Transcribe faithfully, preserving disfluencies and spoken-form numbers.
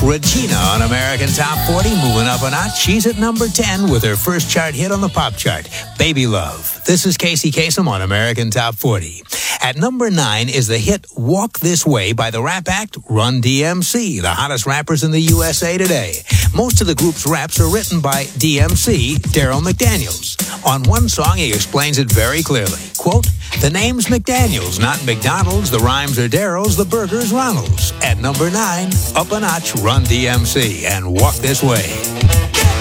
Regina on American Top forty, moving up a notch. She's at number ten with her first chart hit on the pop chart, Baby Love. This is Casey Kasem on American Top forty. At number nine is the hit Walk This Way by the rap act Run D M C, the hottest rappers in the U S A today. Most of the group's raps are written by D M C, Daryl McDaniels. On one song, he explains it very clearly. Quote, "The name's McDaniels, not McDonald's. The rhymes are Daryl's, the burger's Ronald's." At number nine, up a notch, Run D M C and Walk This Way.